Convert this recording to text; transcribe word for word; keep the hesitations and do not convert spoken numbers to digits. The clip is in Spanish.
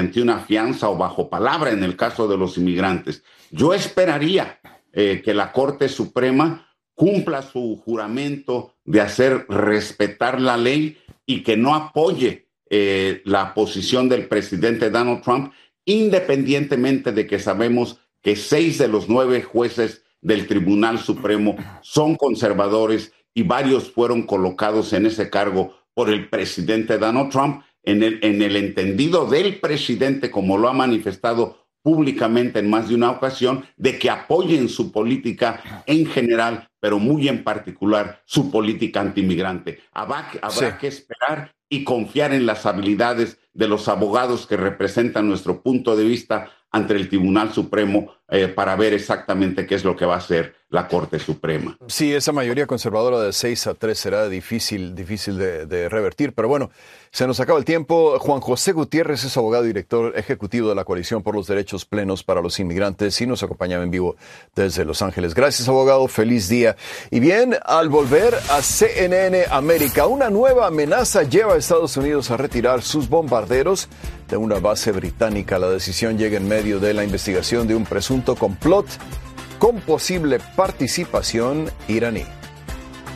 mediante una fianza o bajo palabra en el caso de los inmigrantes. Yo esperaría eh, que la Corte Suprema cumpla su juramento de hacer respetar la ley y que no apoye eh, la posición del presidente Donald Trump, independientemente de que sabemos que seis de los nueve jueces del Tribunal Supremo son conservadores y varios fueron colocados en ese cargo por el presidente Donald Trump, en el, en el entendido del presidente, como lo ha manifestado públicamente en más de una ocasión, de que apoyen su política en general, pero muy en particular su política antimigrante. Habrá, habrá sí. que esperar y confiar en las habilidades de los abogados que representan nuestro punto de vista ante el Tribunal Supremo eh, para ver exactamente qué es lo que va a hacer la Corte Suprema. Sí, esa mayoría conservadora de seis a tres será difícil, difícil de, de revertir, pero bueno, se nos acaba el tiempo. Juan José Gutiérrez es abogado y director ejecutivo de la Coalición por los Derechos Plenos para los Inmigrantes y nos acompañaba en vivo desde Los Ángeles. Gracias, abogado. Feliz día. Y bien, al volver a C N N América, una nueva amenaza lleva a Estados Unidos a retirar sus bombarderos de una base británica. La decisión llega en medio de la investigación de un presunto complot con posible participación iraní.